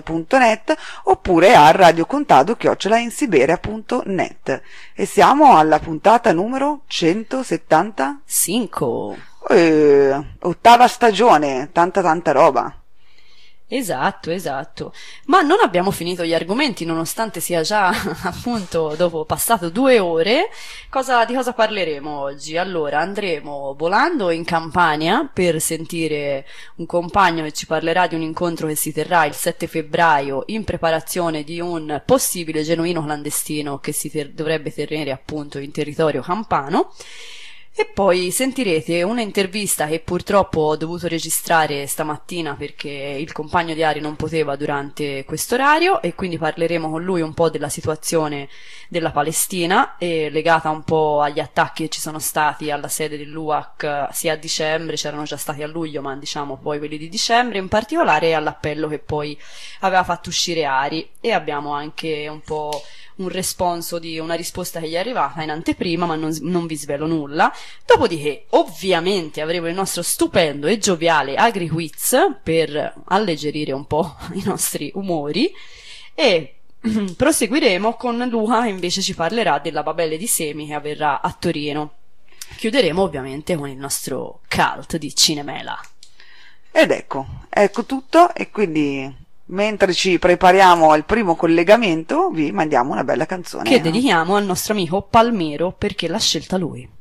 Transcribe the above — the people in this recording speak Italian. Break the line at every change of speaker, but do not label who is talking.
.net oppure a radiocontado@insiberia.net. E siamo alla puntata numero 175. Ottava stagione, tanta roba.
Esatto. Ma non abbiamo finito gli argomenti, nonostante sia già appunto dopo passato 2 ore. Di cosa parleremo oggi? Allora, andremo volando in Campania per sentire un compagno che ci parlerà di un incontro che si terrà il 7 febbraio in preparazione di un possibile genuino clandestino che dovrebbe tenere appunto in territorio campano. E poi sentirete un'intervista che purtroppo ho dovuto registrare stamattina perché il compagno di Ari non poteva durante questo orario, e quindi parleremo con lui un po' della situazione della Palestina legata un po' agli attacchi che ci sono stati alla sede dell'UAC sia a dicembre, c'erano già stati a luglio, ma diciamo poi quelli di dicembre in particolare, e all'appello che poi aveva fatto uscire Ari. E abbiamo anche un po' un responso di una risposta che gli è arrivata in anteprima, ma non vi svelo nulla. Dopodiché ovviamente avremo il nostro stupendo e gioviale AgriQuiz per alleggerire un po' i nostri umori, e proseguiremo con Luca che invece ci parlerà della Babele di Semi che avverrà a Torino. Chiuderemo ovviamente con il nostro cult di Cinemela.
Ed ecco tutto, e quindi mentre ci prepariamo al primo collegamento vi mandiamo una bella canzone
che dedichiamo al nostro amico Palmero perché l'ha scelta lui.